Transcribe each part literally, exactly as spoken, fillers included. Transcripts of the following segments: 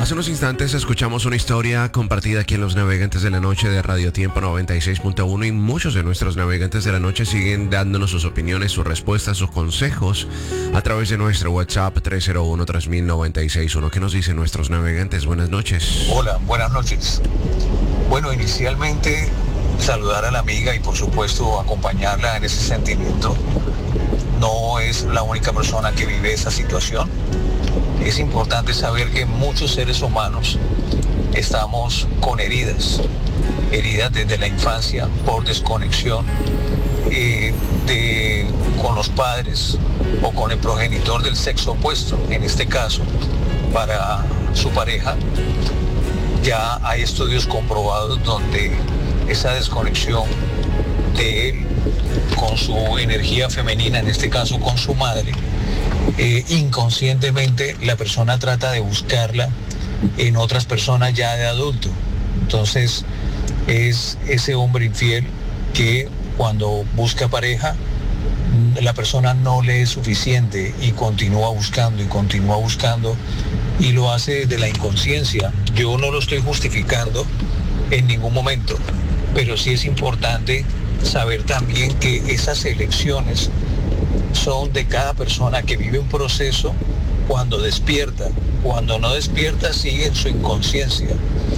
Hace unos instantes escuchamos una historia compartida aquí en Los Navegantes de la Noche de Radio Tiempo noventa y seis punto uno y muchos de nuestros navegantes de la noche siguen dándonos sus opiniones, sus respuestas, sus consejos a través de nuestro WhatsApp tres cero uno, tres mil noventa y seis uno. ¿Qué nos dicen nuestros navegantes? Buenas noches. Hola, buenas noches. Bueno, inicialmente saludar a la amiga y por supuesto acompañarla en ese sentimiento. No es la única persona que vive esa situación. Es importante saber que muchos seres humanos estamos con heridas, heridas desde la infancia por desconexión eh, de, con los padres o con el progenitor del sexo opuesto, en este caso, para su pareja. Ya hay estudios comprobados donde esa desconexión de él con su energía femenina, en este caso con su madre, eh, inconscientemente la persona trata de buscarla en otras personas ya de adulto. Entonces es ese hombre infiel que cuando busca pareja, la persona no le es suficiente y continúa buscando y continúa buscando y lo hace desde la inconsciencia. Yo no lo estoy justificando en ningún momento, pero sí es importante saber también que esas elecciones son de cada persona que vive un proceso cuando despierta. Cuando no despierta sigue en su inconsciencia,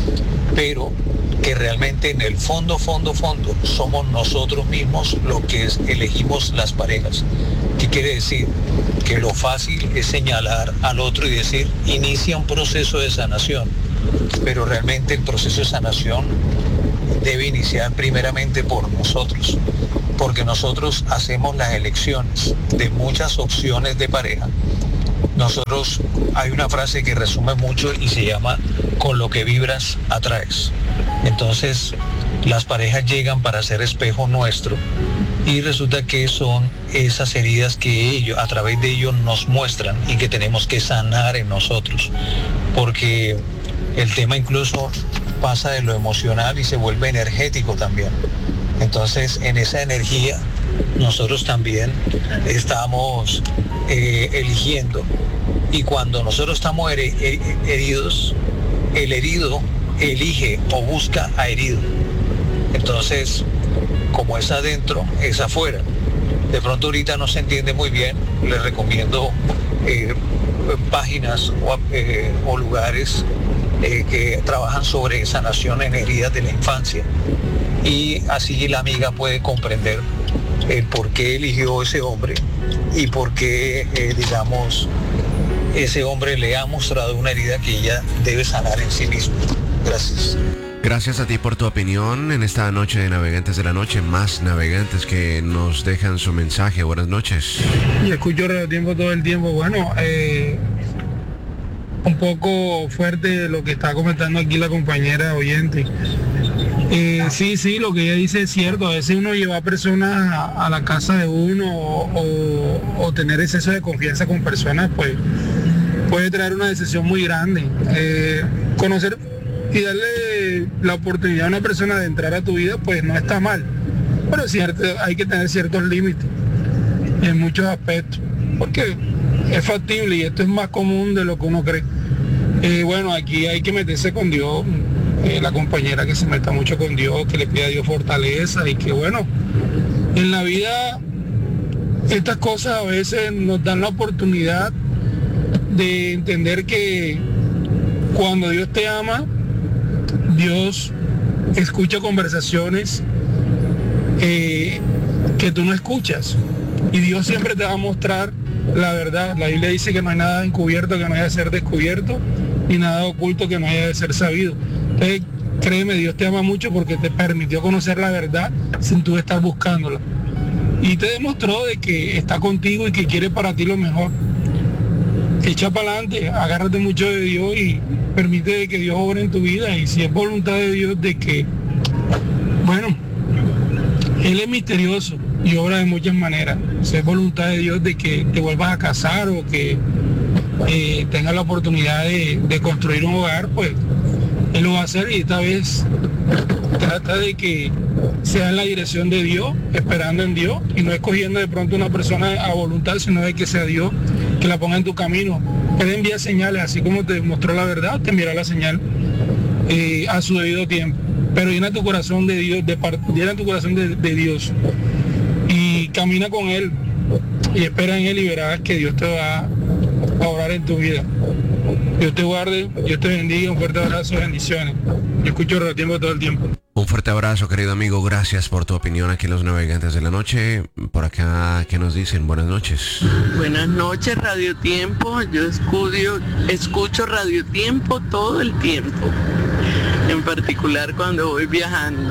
pero que realmente en el fondo, fondo, fondo somos nosotros mismos los que es, elegimos las parejas. ¿Qué quiere decir? Que lo fácil es señalar al otro y decir, inicia un proceso de sanación, pero realmente el proceso de sanación debe iniciar primeramente por nosotros, porque nosotros hacemos las elecciones de muchas opciones de pareja. Nosotros, hay una frase que resume mucho y se llama, con lo que vibras, atraes. Entonces, las parejas llegan para ser espejo nuestro y resulta que son esas heridas que ellos, a través de ellos nos muestran y que tenemos que sanar en nosotros, porque el tema incluso pasa de lo emocional y se vuelve energético también. Entonces, en esa energía nosotros también estamos eh, eligiendo, y cuando nosotros estamos her- her- heridos, el herido elige o busca a herido. Entonces, como es adentro, es afuera. De pronto ahorita no se entiende muy bien, les recomiendo eh, páginas o, eh, o lugares eh, que trabajan sobre sanación en heridas de la infancia, y así la amiga puede comprender el por qué eligió ese hombre y por qué, eh, digamos, ese hombre le ha mostrado una herida que ella debe sanar en sí misma. Gracias. Gracias a ti por tu opinión en esta noche de Navegantes de la Noche. Más navegantes que nos dejan su mensaje. Buenas noches. Y escucho Radio Tiempo todo el tiempo. Bueno, eh, un poco fuerte lo que está comentando aquí la compañera oyente. Eh, sí, sí, lo que ella dice es cierto. A veces uno lleva personas a, a la casa de uno o, o, o tener exceso de confianza con personas, pues puede traer una decisión muy grande. Eh, conocer y darle la oportunidad a una persona de entrar a tu vida, pues no está mal. Pero es cierto, hay que tener ciertos límites en muchos aspectos, porque es factible y esto es más común de lo que uno cree. Eh, bueno, aquí hay que meterse con Dios. Eh, la compañera que se meta mucho con Dios, que le pida a Dios fortaleza, y que bueno, en la vida estas cosas a veces nos dan la oportunidad de entender que cuando Dios te ama, Dios escucha conversaciones eh, que tú no escuchas, y Dios siempre te va a mostrar la verdad. La Biblia dice que no hay nada encubierto que no haya de ser descubierto, ni nada oculto que no haya de ser sabido. Entonces, créeme, Dios te ama mucho porque te permitió conocer la verdad sin tú estar buscándola, y te demostró de que está contigo y que quiere para ti lo mejor. Echa para adelante, agárrate mucho de Dios y permite que Dios obre en tu vida. Y si es voluntad de Dios de que, bueno, Él es misterioso y obra de muchas maneras. Si es voluntad de Dios de que te vuelvas a casar o que eh, tengas la oportunidad de, de construir un hogar, pues Él lo va a hacer, y esta vez trata de que sea en la dirección de Dios, esperando en Dios y no escogiendo de pronto una persona a voluntad, sino de que sea Dios que la ponga en tu camino. Él envía señales, así como te mostró la verdad, te enviará la señal eh, a su debido tiempo. Pero llena tu corazón de Dios, de par, llena tu corazón de, de Dios y camina con Él y espera en Él y verás que Dios te va a orar en tu vida. Dios te guarde, Dios te bendiga, un fuerte abrazo, bendiciones. Yo escucho Radio Tiempo todo el tiempo. Un fuerte abrazo, querido amigo, gracias por tu opinión aquí en Los Navegantes de la Noche. Por acá, ¿qué nos dicen? Buenas noches. Buenas noches, Radio Tiempo. Yo escucho, escucho Radio Tiempo todo el tiempo, en particular cuando voy viajando.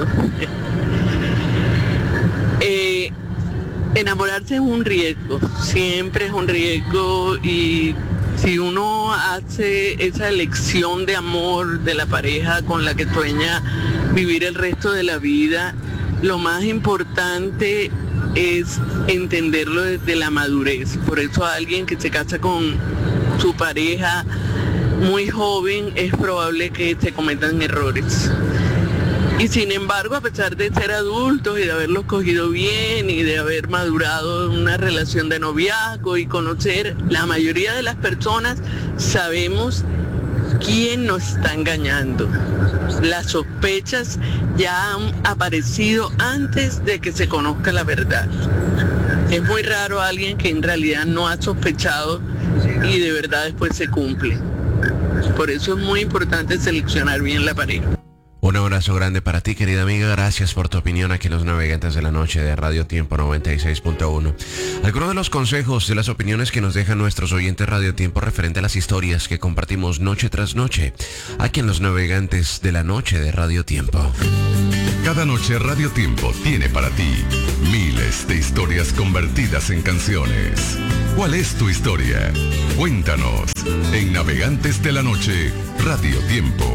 eh, enamorarse es un riesgo, siempre es un riesgo, y si uno hace esa elección de amor de la pareja con la que sueña vivir el resto de la vida, lo más importante es entenderlo desde la madurez. Por eso alguien que se casa con su pareja muy joven es probable que se cometan errores. Y sin embargo, a pesar de ser adultos y de haberlos cogido bien y de haber madurado en una relación de noviazgo y conocer, la mayoría de las personas sabemos quién nos está engañando. Las sospechas ya han aparecido antes de que se conozca la verdad. Es muy raro alguien que en realidad no ha sospechado y de verdad después se cumple. Por eso es muy importante seleccionar bien la pareja. Un abrazo grande para ti, querida amiga. Gracias por tu opinión aquí en Los Navegantes de la Noche de Radio Tiempo noventa y seis punto uno. Algunos de los consejos de las opiniones que nos dejan nuestros oyentes Radio Tiempo referente a las historias que compartimos noche tras noche aquí en Los Navegantes de la Noche de Radio Tiempo. Cada noche Radio Tiempo tiene para ti miles de historias convertidas en canciones. ¿Cuál es tu historia? Cuéntanos en Navegantes de la Noche Radio Tiempo.